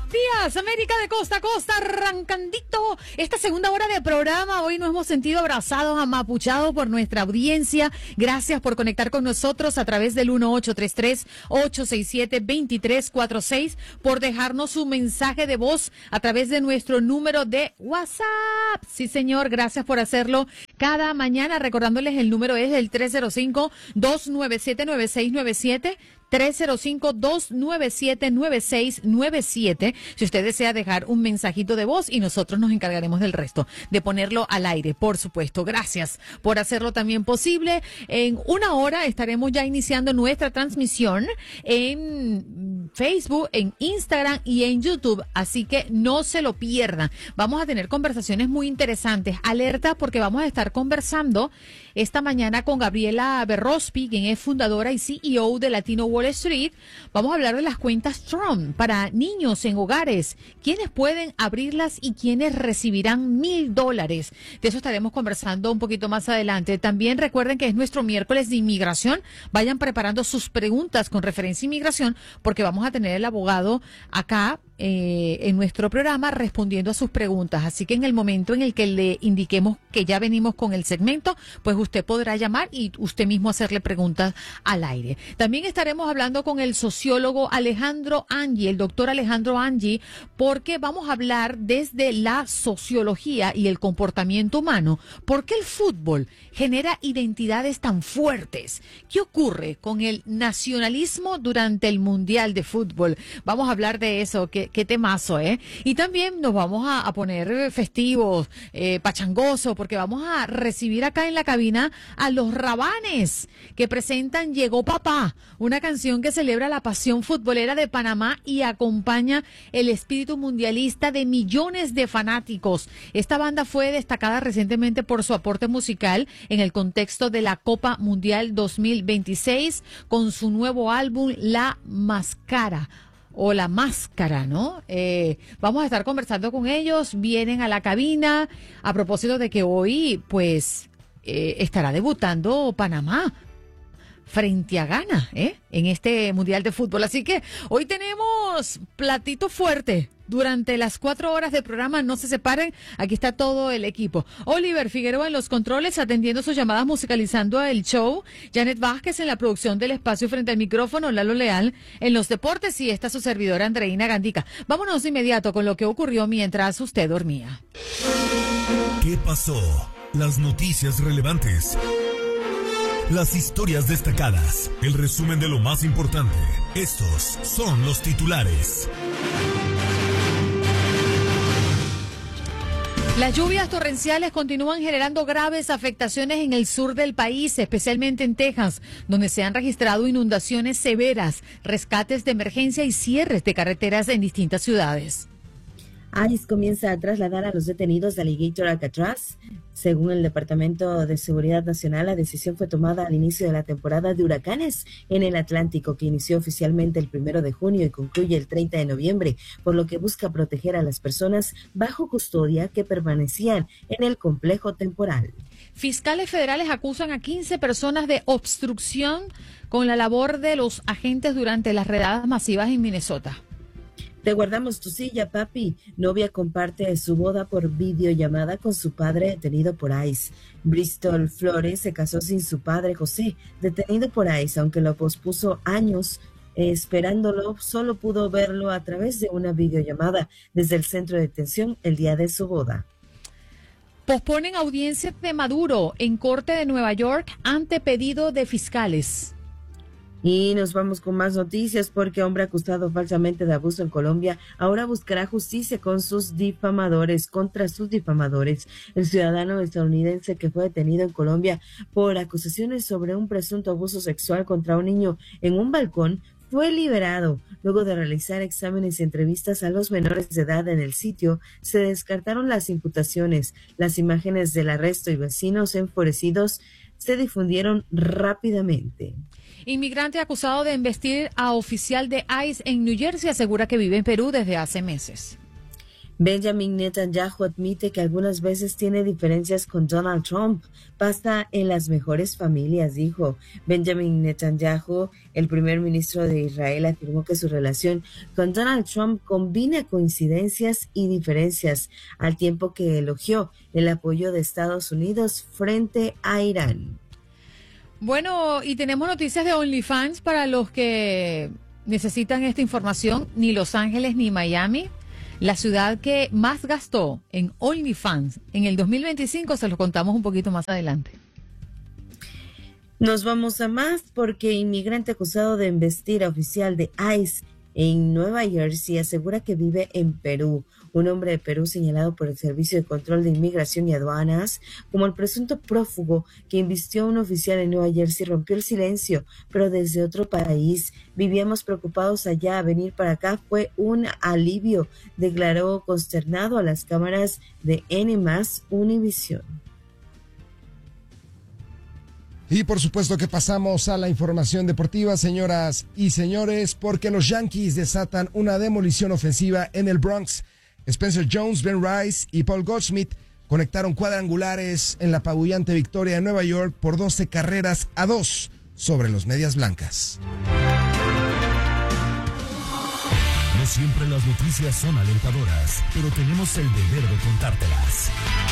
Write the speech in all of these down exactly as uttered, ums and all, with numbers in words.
días, América de costa a costa, arrancandito esta segunda hora de programa. Hoy nos hemos sentido abrazados, amapuchados por nuestra audiencia. Gracias por conectar con nosotros a través del uno ocho tres tres, ocho seis siete, dos tres cuatro seis, por dejarnos su mensaje de voz a través de nuestro número de WhatsApp. Sí, señor, gracias por hacerlo cada mañana. Recordándoles, el número es el tres cero cinco, dos nueve siete, nueve seis nueve siete. tres cero cinco, dos nueve siete, nueve seis nueve siete, si usted desea dejar un mensajito de voz, y nosotros nos encargaremos del resto, de ponerlo al aire, por supuesto. Gracias por hacerlo también posible. En una hora estaremos ya iniciando nuestra transmisión en Facebook, en Instagram y en YouTube, así que no se lo pierdan. Vamos a tener conversaciones muy interesantes. Alerta, porque vamos a estar conversando esta mañana con Gabriela Berrospi, quien es fundadora y C E O de Latino Wall Street. Vamos a hablar de las cuentas Trump para niños en hogares, quiénes pueden abrirlas y quiénes recibirán mil dólares. De eso estaremos conversando un poquito más adelante. También recuerden que es nuestro miércoles de inmigración. Vayan preparando sus preguntas con referencia a inmigración, porque vamos a tener el abogado acá Eh, en nuestro programa respondiendo a sus preguntas. Así que en el momento en el que le indiquemos que ya venimos con el segmento, pues usted podrá llamar y usted mismo hacerle preguntas al aire. También estaremos hablando con el sociólogo Alejandro Angie, el doctor Alejandro Angie, porque vamos a hablar desde la sociología y el comportamiento humano. ¿Por qué el fútbol genera identidades tan fuertes? ¿Qué ocurre con el nacionalismo durante el Mundial de Fútbol? Vamos a hablar de eso. que Qué temazo, ¿eh? Y también nos vamos a, a poner festivos, eh, pachangosos, porque vamos a recibir acá en la cabina a los Rabanes, que presentan Llegó Papá, una canción que celebra la pasión futbolera de Panamá y acompaña el espíritu mundialista de millones de fanáticos. Esta banda fue destacada recientemente por su aporte musical en el contexto de la Copa Mundial dos mil veintiséis, con su nuevo álbum La Máscara. O La Máscara, ¿no? Eh, vamos a estar conversando con ellos, vienen a la cabina, a propósito de que hoy, pues, eh, estará debutando Panamá frente a Ghana, ¿eh? En este Mundial de Fútbol. Así que hoy tenemos platito fuerte. Durante las cuatro horas de programa, no se separen, aquí está todo el equipo. Oliver Figueroa en los controles, atendiendo sus llamadas, musicalizando el show. Janet Vázquez en la producción del espacio frente al micrófono. Lalo Leal en los deportes, y esta su servidora Andreina Gandica. Vámonos de inmediato con lo que ocurrió mientras usted dormía. ¿Qué pasó? Las noticias relevantes, las historias destacadas, el resumen de lo más importante. Estos son los titulares. Las lluvias torrenciales continúan generando graves afectaciones en el sur del país, especialmente en Texas, donde se han registrado inundaciones severas, rescates de emergencia y cierres de carreteras en distintas ciudades. ICE comienza a trasladar a los detenidos de Alligator Alcatraz. Según el Departamento de Seguridad Nacional, la decisión fue tomada al inicio de la temporada de huracanes en el Atlántico, que inició oficialmente el primero de junio y concluye el treinta de noviembre, por lo que busca proteger a las personas bajo custodia que permanecían en el complejo temporal. Fiscales federales acusan a quince personas de obstrucción con la labor de los agentes durante las redadas masivas en Minnesota. Te guardamos tu silla, papi. Novia comparte su boda por videollamada con su padre detenido por ICE. Bristol Flores se casó sin su padre José, detenido por ICE, aunque lo pospuso años eh, esperándolo, solo pudo verlo a través de una videollamada desde el centro de detención el día de su boda. Posponen audiencia de Maduro en Corte de Nueva York ante pedido de fiscales. Y nos vamos con más noticias, porque hombre acusado falsamente de abuso en Colombia ahora buscará justicia con sus difamadores, contra sus difamadores. El ciudadano estadounidense que fue detenido en Colombia por acusaciones sobre un presunto abuso sexual contra un niño en un balcón fue liberado. Luego de realizar exámenes y entrevistas a los menores de edad en el sitio, se descartaron las imputaciones. Las imágenes del arresto y vecinos enfurecidos se difundieron rápidamente. Inmigrante acusado de embestir a oficial de ICE en New Jersey asegura que vive en Perú desde hace meses. Benjamin Netanyahu admite que algunas veces tiene diferencias con Donald Trump. Pasa en las mejores familias, dijo. Benjamin Netanyahu, el primer ministro de Israel, afirmó que su relación con Donald Trump combina coincidencias y diferencias, al tiempo que elogió el apoyo de Estados Unidos frente a Irán. Bueno, y tenemos noticias de OnlyFans para los que necesitan esta información. Ni Los Ángeles ni Miami, la ciudad que más gastó en OnlyFans en el dos mil veinticinco, se lo contamos un poquito más adelante. Nos vamos a más porque inmigrante acusado de embestir a oficial de ICE en Nueva Jersey asegura que vive en Perú. Un hombre de Perú señalado por el Servicio de Control de Inmigración y Aduanas como el presunto prófugo que embistió a un oficial en Nueva Jersey rompió el silencio, pero desde otro país. Vivíamos preocupados allá, venir para acá fue un alivio, declaró consternado a las cámaras de N más Univisión. Y por supuesto que pasamos a la información deportiva, señoras y señores, porque los Yankees desatan una demolición ofensiva en el Bronx. Spencer Jones, Ben Rice y Paul Goldschmidt conectaron cuadrangulares en la apabullante victoria de Nueva York por doce carreras a dos sobre los Medias Blancas. No siempre las noticias son alentadoras, pero tenemos el deber de contártelas.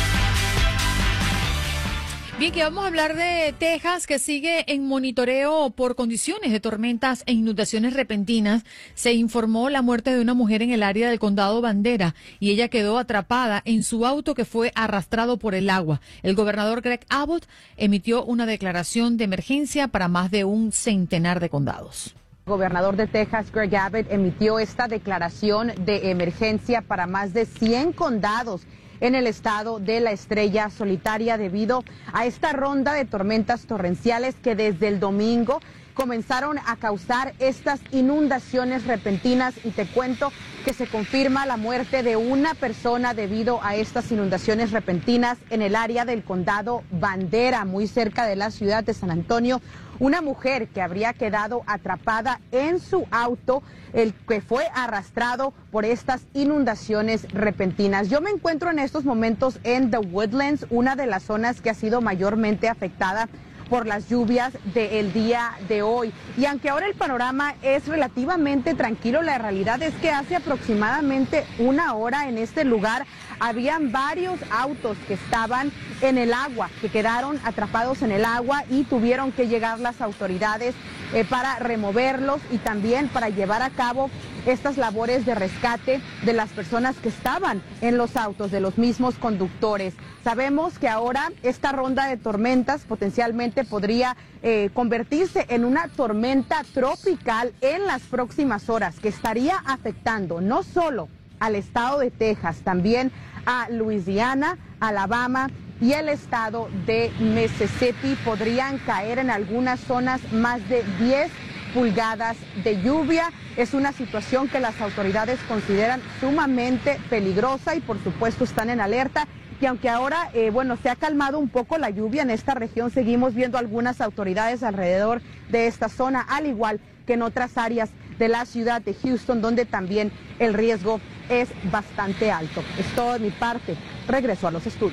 Bien, que vamos a hablar de Texas, que sigue en monitoreo por condiciones de tormentas e inundaciones repentinas. Se informó la muerte de una mujer en el área del condado Bandera y ella quedó atrapada en su auto que fue arrastrado por el agua. El gobernador Greg Abbott emitió una declaración de emergencia para más de un centenar de condados. El gobernador de Texas, Greg Abbott, emitió esta declaración de emergencia para más de cien condados en el estado de la Estrella Solitaria debido a esta ronda de tormentas torrenciales que desde el domingo comenzaron a causar estas inundaciones repentinas, y te cuento que se confirma la muerte de una persona debido a estas inundaciones repentinas en el área del condado Bandera, muy cerca de la ciudad de San Antonio. Una mujer que habría quedado atrapada en su auto, el que fue arrastrado por estas inundaciones repentinas. Yo me encuentro en estos momentos en The Woodlands, una de las zonas que ha sido mayormente afectada por las lluvias del día de hoy. Y aunque ahora el panorama es relativamente tranquilo, la realidad es que hace aproximadamente una hora en este lugar habían varios autos que estaban en el agua, que quedaron atrapados en el agua y tuvieron que llegar las autoridades eh, para removerlos y también para llevar a cabo estas labores de rescate de las personas que estaban en los autos, de los mismos conductores. Sabemos que ahora esta ronda de tormentas potencialmente podría eh, convertirse en una tormenta tropical en las próximas horas, que estaría afectando no solo al estado de Texas, también a Luisiana, Alabama y el estado de Mississippi. Podrían caer en algunas zonas más de diez pulgadas de lluvia. Es una situación que las autoridades consideran sumamente peligrosa y por supuesto están en alerta. Y aunque ahora, eh, bueno, se ha calmado un poco la lluvia en esta región, seguimos viendo algunas autoridades alrededor de esta zona, al igual que en otras áreas de la ciudad de Houston, donde también el riesgo es bastante alto. Es todo de mi parte. Regreso a los estudios.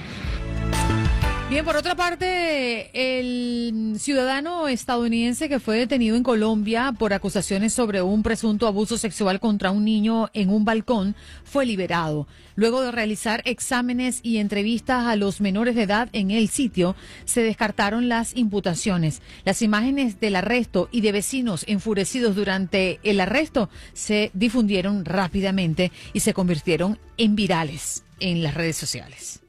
Bien, por otra parte, el ciudadano estadounidense que fue detenido en Colombia por acusaciones sobre un presunto abuso sexual contra un niño en un balcón fue liberado. Luego de realizar exámenes y entrevistas a los menores de edad en el sitio, se descartaron las imputaciones. Las imágenes del arresto y de vecinos enfurecidos durante el arresto se difundieron rápidamente y se convirtieron en virales en las redes sociales.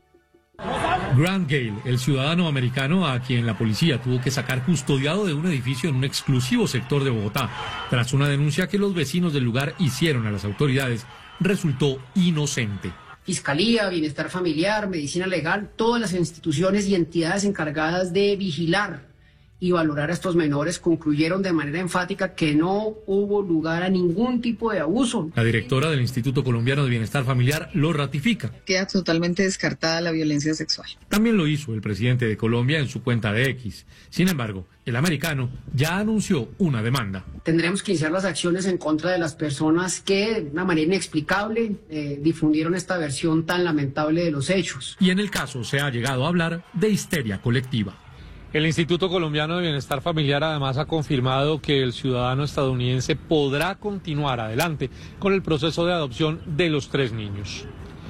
Grant Gale, el ciudadano americano a quien la policía tuvo que sacar custodiado de un edificio en un exclusivo sector de Bogotá, tras una denuncia que los vecinos del lugar hicieron a las autoridades, resultó inocente. Fiscalía, Bienestar Familiar, Medicina Legal, todas las instituciones y entidades encargadas de vigilar y valorar a estos menores, concluyeron de manera enfática que no hubo lugar a ningún tipo de abuso. La directora del Instituto Colombiano de Bienestar Familiar lo ratifica. Queda totalmente descartada la violencia sexual. También lo hizo el presidente de Colombia en su cuenta de X. Sin embargo, el americano ya anunció una demanda. Tendremos que iniciar las acciones en contra de las personas que, de una manera inexplicable, eh, difundieron esta versión tan lamentable de los hechos. Y en el caso se ha llegado a hablar de histeria colectiva. El Instituto Colombiano de Bienestar Familiar además ha confirmado que el ciudadano estadounidense podrá continuar adelante con el proceso de adopción de los tres niños.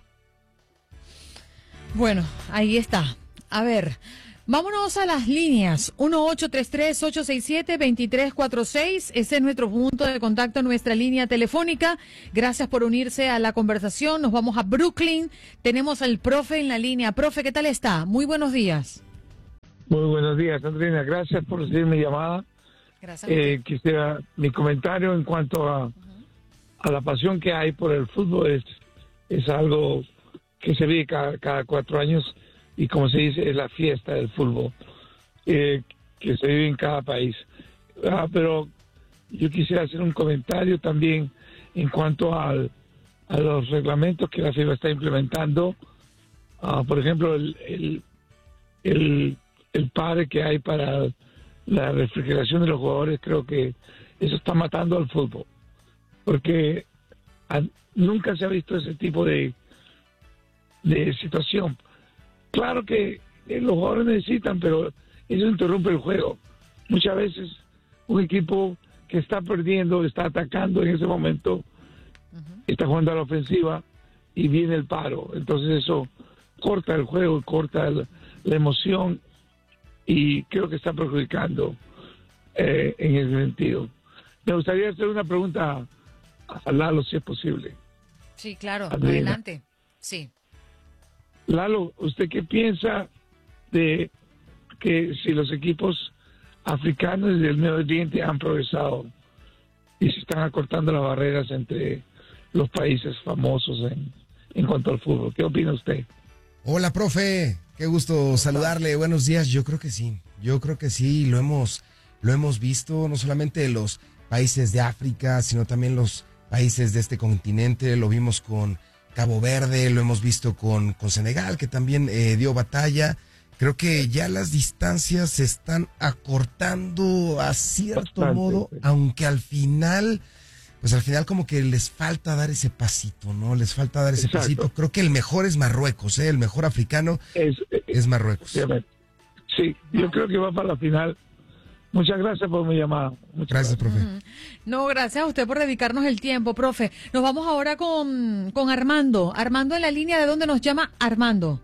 Bueno, ahí está. A ver, vámonos a las líneas. uno ocho tres tres, ocho seis siete, dos tres cuatro seis. Ese es nuestro punto de contacto, nuestra línea telefónica. Gracias por unirse a la conversación. Nos vamos a Brooklyn. Tenemos al profe en la línea. Profe, ¿qué tal está? Muy buenos días. Muy buenos días, Andrina. Gracias por recibir mi llamada. Gracias. Eh, quisiera mi comentario en cuanto a, uh-huh. a la pasión que hay por el fútbol. Es, es algo que se vive cada, cada cuatro años y, como se dice, es la fiesta del fútbol eh, que se vive en cada país. Ah, pero yo quisiera hacer un comentario también en cuanto al, a los reglamentos que la FIFA está implementando. Ah, por ejemplo, el... el, el el padre que hay para la refrigeración de los jugadores, creo que eso está matando al fútbol, porque a, nunca se ha visto ese tipo de de situación. Claro que eh, los jugadores necesitan, pero eso interrumpe el juego. Muchas veces un equipo que está perdiendo, está atacando en ese momento, uh-huh. está jugando a la ofensiva y viene el paro, entonces eso corta el juego, corta la, la emoción, y creo que está perjudicando eh, en ese sentido. Me gustaría hacer una pregunta a Lalo, si es posible. Sí, claro, Andrina. Adelante. Sí. Lalo, ¿usted qué piensa de que si los equipos africanos del Medio Oriente han progresado y se están acortando las barreras entre los países famosos en, en cuanto al fútbol? ¿Qué opina usted? Hola, profe. Qué gusto saludarle. Buenos días. Yo creo que sí. Yo creo que sí. Lo hemos, lo hemos visto no solamente los países de África, sino también los países de este continente. Lo vimos con Cabo Verde, lo hemos visto con, con Senegal, que también eh, dio batalla. Creo que ya las distancias se están acortando a cierto Bastante, modo, sí. aunque al final... Pues al final como que les falta dar ese pasito, ¿no? Les falta dar ese Exacto. pasito. Creo que el mejor es Marruecos, ¿eh? El mejor africano es, es Marruecos. Sí, yo creo que va para la final. Muchas gracias por mi llamada. Muchas gracias, gracias, profe. No, gracias a usted por dedicarnos el tiempo, profe. Nos vamos ahora con, con Armando. Armando en la línea, ¿de dónde nos llama Armando?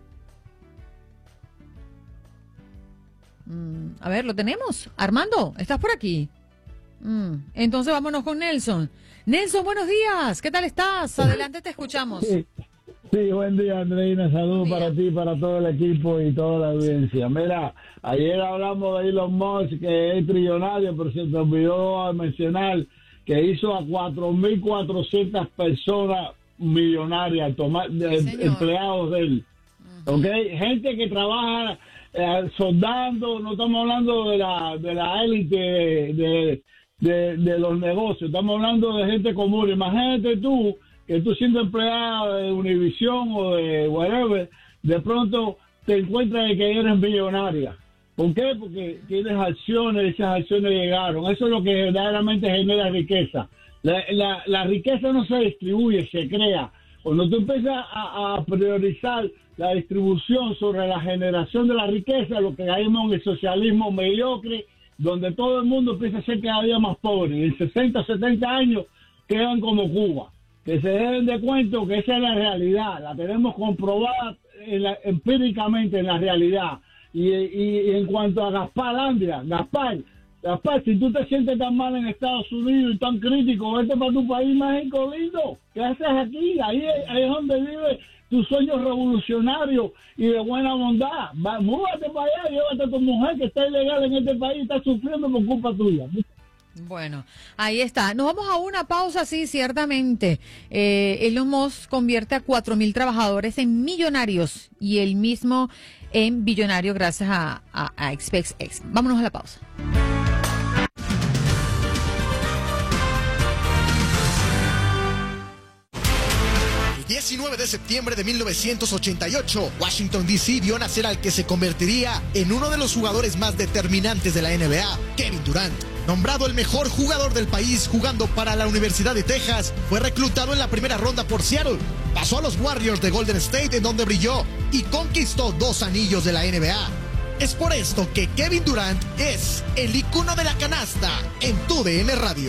Mm, a ver, ¿lo tenemos? Armando, ¿estás por aquí? Mm, entonces vámonos con Nelson. Nelson, buenos días. ¿Qué tal estás? Adelante, te escuchamos. Sí, sí buen día, Andreina. Saludos para ti, para todo el equipo y toda la audiencia. Mira, ayer hablamos de Elon Musk, que es trillonario, pero se te olvidó mencionar que hizo a cuatro mil cuatrocientas personas millonarias, tomar, de, sí, empleados de él. Uh-huh. ¿Ok? Gente que trabaja eh, soldando, no estamos hablando de la de la élite de, de De, de los negocios, estamos hablando de gente común. Imagínate tú que tú siendo empleado de Univision o de whatever, de pronto te encuentras de que eres millonaria. ¿Por qué? Porque tienes acciones, esas acciones llegaron. Eso es lo que verdaderamente genera riqueza. La, la, la riqueza no se distribuye, se crea. Cuando tú empiezas a, a priorizar la distribución sobre la generación de la riqueza, lo que caímos en el socialismo mediocre, donde todo el mundo empieza a ser cada día más pobre. En sesenta, setenta años quedan como Cuba. Que se den de cuenta que esa es la realidad. La tenemos comprobada en la, empíricamente en la realidad. Y, y, y en cuanto a Gaspar Andria, Gaspar, Gaspar, si tú te sientes tan mal en Estados Unidos y tan crítico, vete para tu país, México lindo. ¿Qué haces aquí? Ahí, ahí es donde vive tu sueño revolucionario y de buena bondad. Va, múdate para allá, llévate a tu mujer que está ilegal en este país y está sufriendo por culpa tuya. Bueno, ahí está. Nos vamos a una pausa, sí, ciertamente. Eh, Elon Musk convierte a cuatro mil trabajadores en millonarios y el mismo en billonario gracias a, a, a SpaceX. Vámonos a la pausa. diecinueve de septiembre de mil novecientos ochenta y ocho, Washington D C vio nacer al que se convertiría en uno de los jugadores más determinantes de la N B A, Kevin Durant. Nombrado el mejor jugador del país jugando para la Universidad de Texas, fue reclutado en la primera ronda por Seattle. Pasó a los Warriors de Golden State, en donde brilló y conquistó dos anillos de la N B A. Es por esto que Kevin Durant es el icono de la canasta en tu D N Radio.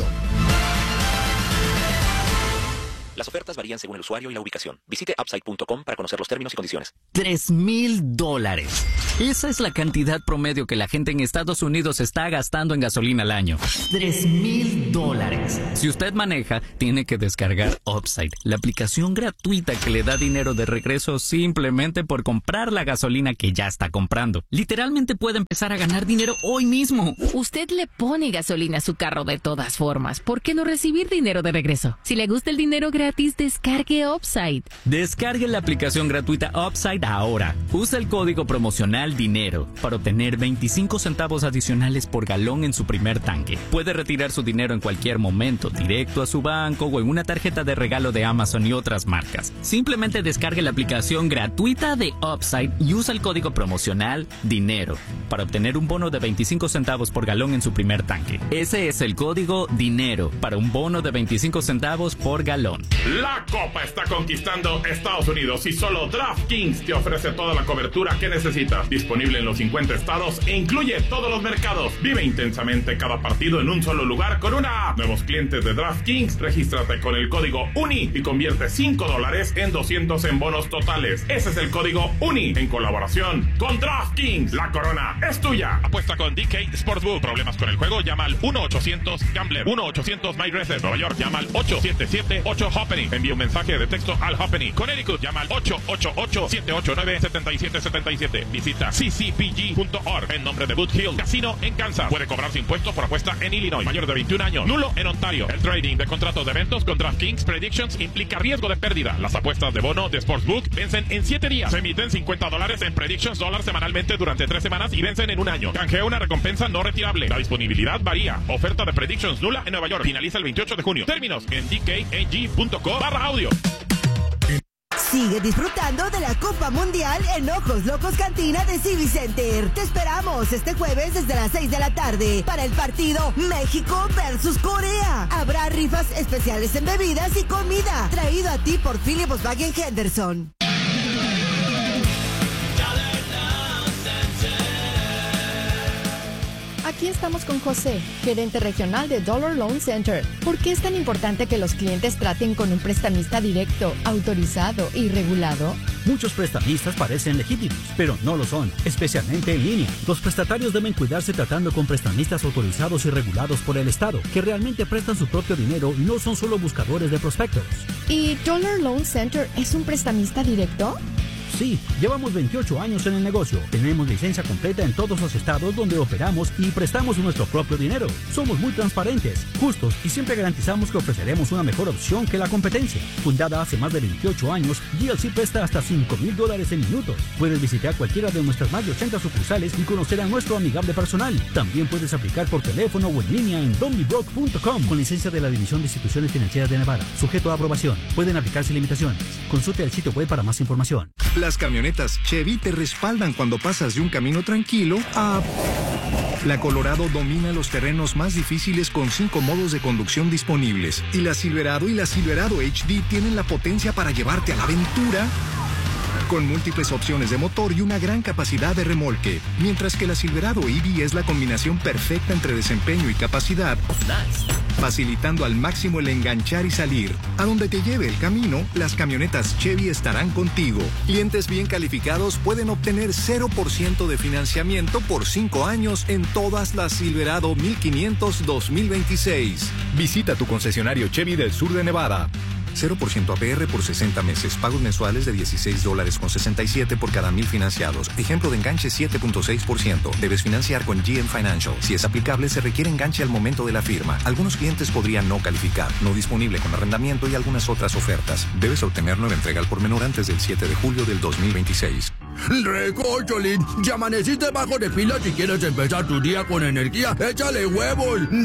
Las ofertas varían según el usuario y la ubicación. Visite upside punto com para conocer los términos y condiciones. Tres mil dólares. Esa es la cantidad promedio que la gente en Estados Unidos está gastando en gasolina al año. Tres mil dólares. Si usted maneja, tiene que descargar Upside, la aplicación gratuita que le da dinero de regreso simplemente por comprar la gasolina que ya está comprando. Literalmente puede empezar a ganar dinero hoy mismo. Usted le pone gasolina a su carro de todas formas. ¿Por qué no recibir dinero de regreso? Si le gusta el dinero gratis, descargue Upside. Descargue la aplicación gratuita Upside ahora. Usa el código promocional DINERO para obtener veinticinco centavos adicionales por galón en su primer tanque. Puede retirar su dinero en cualquier momento, directo a su banco o en una tarjeta de regalo de Amazon y otras marcas. Simplemente descargue la aplicación gratuita de Upside y usa el código promocional DINERO para obtener un bono de veinticinco centavos por galón en su primer tanque. Ese es el código DINERO para un bono de veinticinco centavos por galón. La Copa está conquistando Estados Unidos y solo DraftKings te ofrece toda la cobertura que necesitas. Disponible en los cincuenta estados e incluye todos los mercados. Vive intensamente cada partido en un solo lugar con una app. Nuevos clientes de DraftKings, regístrate con el código UNI y convierte cinco dólares en doscientos en bonos totales. Ese es el código UNI en colaboración con DraftKings. La corona es tuya. Apuesta con D K Sportsbook. Problemas con el juego, llama al uno ochocientos gambler. uno ochocientos MyRacer. Nueva York, llama al ocho siete siete ocho Hoppening. Envía un mensaje de texto al Hoppening. Connecticut, llama al ocho ocho ocho siete ocho nueve siete siete siete siete. Visita c c p g punto org en nombre de Boot Hill Casino en Kansas. Puede cobrarse impuestos por apuesta en Illinois. Mayor de veintiún años. Nulo en Ontario. El trading de contratos de eventos con DraftKings Predictions implica riesgo de pérdida. Las apuestas de bono de Sportsbook vencen en siete días. Se emiten cincuenta dólares en Predictions dólar semanalmente durante tres semanas y vencen en un año. Canjea una recompensa no retirable. La disponibilidad varía. Oferta de Predictions nula en Nueva York. Finaliza el veintiocho de junio. Términos en d k a g punto com barra audio. Sigue disfrutando de la Copa Mundial en Ojos Locos Cantina de Civic Center. Te esperamos este jueves desde las seis de la tarde para el partido México versus Corea. Habrá rifas especiales en bebidas y comida. Traído a ti por Philip Volkswagen Henderson. Aquí estamos con José, gerente regional de Dollar Loan Center. ¿Por qué es tan importante que los clientes traten con un prestamista directo, autorizado y regulado? Muchos prestamistas parecen legítimos, pero no lo son, especialmente en línea. Los prestatarios deben cuidarse tratando con prestamistas autorizados y regulados por el Estado, que realmente prestan su propio dinero y no son solo buscadores de prospectos. ¿Y Dollar Loan Center es un prestamista directo? Sí, llevamos veintiocho años en el negocio. Tenemos licencia completa en todos los estados donde operamos y prestamos nuestro propio dinero. Somos muy transparentes, justos y siempre garantizamos que ofreceremos una mejor opción que la competencia. Fundada hace más de veintiocho años, G L C presta hasta cinco mil dólares en minutos. Puedes visitar cualquiera de nuestras más de ochenta sucursales y conocer a nuestro amigable personal. También puedes aplicar por teléfono o en línea en don mi broke punto com con licencia de la División de Instituciones Financieras de Nevada. Sujeto a aprobación. Pueden aplicarse limitaciones. Consulte el sitio web para más información. Las camionetas Chevy te respaldan cuando pasas de un camino tranquilo a... La Colorado domina los terrenos más difíciles con cinco modos de conducción disponibles. Y la Silverado y la Silverado H D tienen la potencia para llevarte a la aventura con múltiples opciones de motor y una gran capacidad de remolque. Mientras que la Silverado E V es la combinación perfecta entre desempeño y capacidad, facilitando al máximo el enganchar y salir. A donde te lleve el camino, las camionetas Chevy estarán contigo. Clientes bien calificados pueden obtener cero por ciento de financiamiento por cinco años en todas las Silverado mil quinientos dos mil veintiséis. Visita tu concesionario Chevy del sur de Nevada. cero por ciento A P R por sesenta meses. Pagos mensuales de dieciséis dólares con sesenta y siete por cada mil financiados. Ejemplo de enganche siete punto seis por ciento. Debes financiar con G M Financial. Si es aplicable, se requiere enganche al momento de la firma. Algunos clientes podrían no calificar. No disponible con arrendamiento y algunas otras ofertas. Debes obtener nueva entrega al por menor antes del siete de julio del dos mil veintiséis. Recócholín, ya amaneciste bajo de pilas y quieres empezar tu día con energía. Échale huevos.